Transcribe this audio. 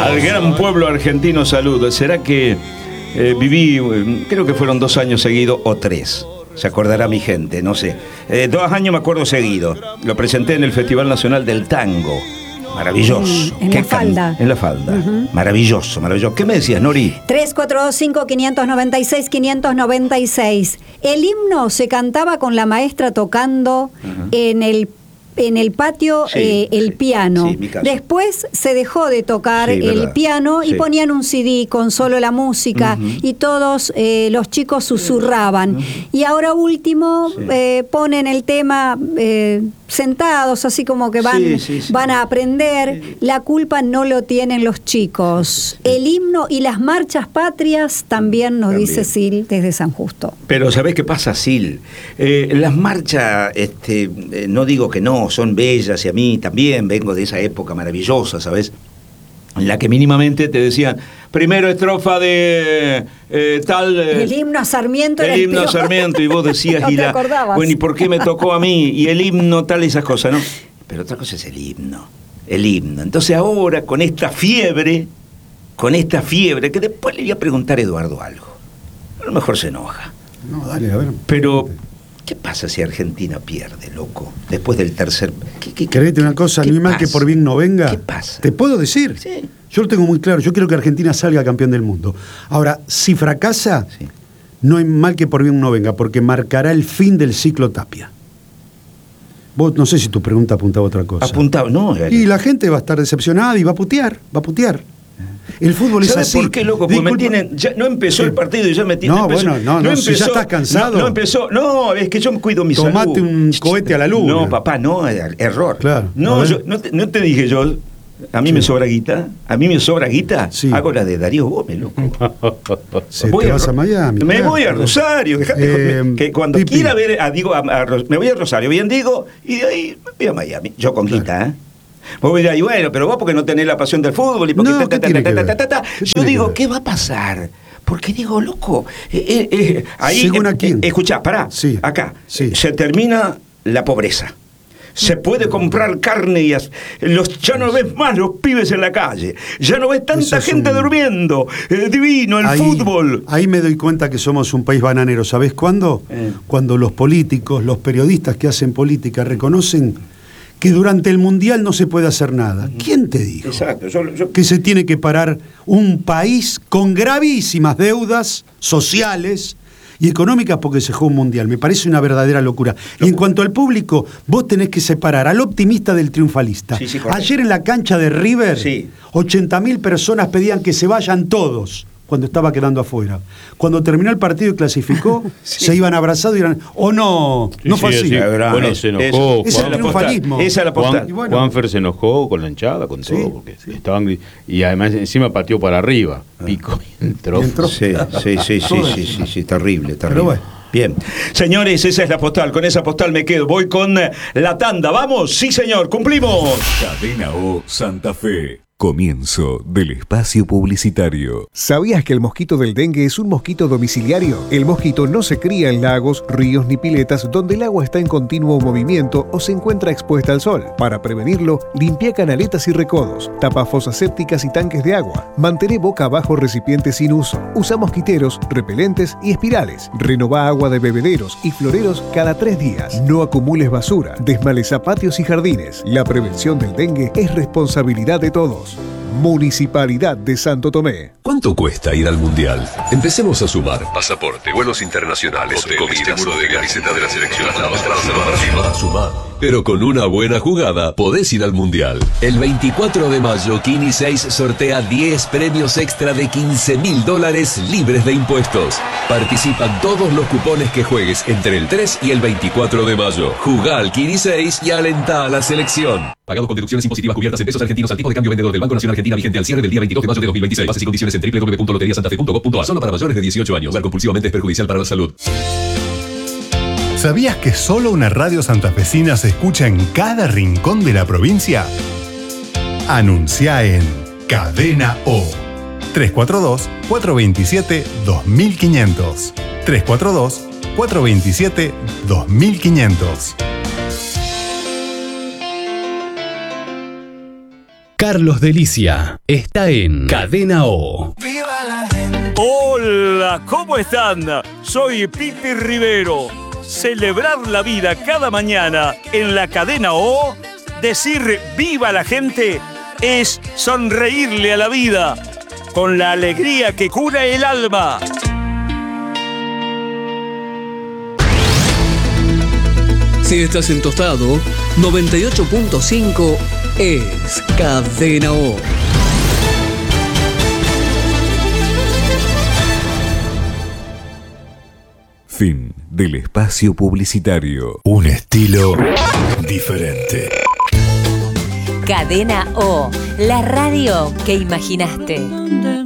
Al gran pueblo argentino, salud. ¿Será que viví, creo que fueron 2 años seguidos o 3? Se acordará mi gente, no sé. 2 años me acuerdo seguido. Lo presenté en el Festival Nacional del Tango. Maravilloso. En la falda. En la falda. Maravilloso, maravilloso. ¿Qué me decías, Nori? 3425-596-596. El himno se cantaba con la maestra tocando en el patio el piano. Sí, después se dejó de tocar el verdad. piano y ponían un CD con solo la música y todos los chicos susurraban. Y ahora último ponen el tema sentados, así como que van a aprender. La culpa no lo tienen los chicos. El himno y las marchas patrias también nos dice Sil desde San Justo. Pero ¿sabés qué pasa, Sil? Las marchas, no digo que no, son bellas, y a mí también vengo de esa época maravillosa, ¿sabes? En la que mínimamente te decían, primero estrofa de tal... el himno a Sarmiento. El himno a Sarmiento, y vos decías, no te acordabas. Bueno, ¿y por qué me tocó a mí? Y el himno, tal, esas cosas, ¿no? Pero otra cosa es el himno. Entonces ahora, con esta fiebre, que después le voy a preguntar a Eduardo algo. A lo mejor se enoja. No, dale, a ver. Pero, ¿qué pasa si Argentina pierde, loco? Después del tercer... Créete una cosa, ni mal que por bien no venga. ¿Qué pasa? ¿Te puedo decir? Sí. Yo lo tengo muy claro. Yo quiero que Argentina salga campeón del mundo. Ahora, si fracasa, no hay mal que por bien no venga, porque marcará el fin del ciclo Tapia. Vos, no sé si tu pregunta apuntaba a otra cosa. Apuntaba, no. Y la gente va a estar decepcionada y va a putear. El fútbol es así. ¿Por qué, loco? Porque me tienen, ya no empezó el partido y ya me tienen... No, si ya estás cansado. No empezó. No, es que yo me cuido mi salud. Tomate un cohete a la luna. No, papá, no, error. Claro. No, no te dije yo... A mí me sobra guita. Sí. Hago la de Darío Gómez, loco. Te vas a Miami. Me voy a Rosario. Que cuando quiera ver, me voy a Rosario, bien digo, y de ahí me voy a Miami. Yo con guita, ¿eh? Vos me dirás, y bueno, pero vos porque no tenés la pasión del fútbol y porque yo digo, ¿qué va a pasar? Porque digo, loco, ahí... ¿Según a quién? Escuchá, pará, acá. Se termina la pobreza. Se puede comprar carne y ya no ves más los pibes en la calle. Ya no ves tanta gente durmiendo. Divino, el fútbol. Ahí me doy cuenta que somos un país bananero. ¿Sabés cuándo? Cuando los políticos, los periodistas que hacen política reconocen que durante el Mundial no se puede hacer nada. ¿Quién te dijo? Exacto. Que se tiene que parar un país con gravísimas deudas sociales y económicas porque se juega un mundial? Me parece una verdadera locura. Y en cuanto al público, vos tenés que separar al optimista del triunfalista. Ayer en la cancha de River, 80.000 personas pedían que se vayan todos cuando estaba quedando afuera. Cuando terminó el partido y clasificó, se iban abrazados y eran... ¿O no? No fue así. Bueno, se enojó. Es el triunfalismo. Esa es la postal. Juanfer se enojó con la hinchada, con todo, porque estaban... Y además encima pateó para arriba. Pico y entró. Sí, terrible. Pero bueno. Bien. Señores, esa es la postal. Con esa postal me quedo. Voy con la tanda. ¿Vamos? Sí, señor. ¡Cumplimos! Cadena O Santa Fe. Comienzo del espacio publicitario. ¿Sabías que el mosquito del dengue es un mosquito domiciliario? El mosquito no se cría en lagos, ríos ni piletas donde el agua está en continuo movimiento o se encuentra expuesta al sol. Para prevenirlo, limpia canaletas y recodos, tapa fosas sépticas y tanques de agua, mantén boca abajo recipientes sin uso, usa mosquiteros, repelentes y espirales, renová agua de bebederos y floreros cada 3 días. No acumules basura, desmaleza patios y jardines. La prevención del dengue es responsabilidad de todos. Municipalidad de Santo Tomé. ¿Cuánto cuesta ir al Mundial? Empecemos a sumar. Pasaporte, vuelos internacionales, comida, seguro de camiseta de la selección, a sumar. Pero con una buena jugada podés ir al Mundial. El 24 de mayo, Kini 6 sortea 10 premios extra de $15.000 libres de impuestos. Participan todos los cupones que juegues entre el 3 y el 24 de mayo. Jugá al Kini 6 y alentá a la selección. Pagado con deducciones impositivas cubiertas en pesos argentinos al tipo de cambio vendedor del Banco Nacional Argentina vigente al cierre del día 22 de mayo de 2026. Bases y condiciones en www.loteriasantafe.gov.ar. Solo para mayores de 18 años. Jugar compulsivamente es perjudicial para la salud. ¿Sabías que solo una radio santafesina se escucha en cada rincón de la provincia? Anuncia en Cadena O. 342-427-2500. 342-427-2500. Carlos Delicia está en Cadena O. Hola, ¿cómo están? Soy Pipi Rivero. Celebrar la vida cada mañana en la Cadena O, decir viva la gente, es sonreírle a la vida con la alegría que cura el alma. Si estás en Tostado, 98.5 es Cadena O. Fin del espacio publicitario. Un estilo diferente. Cadena O, la radio que imaginaste.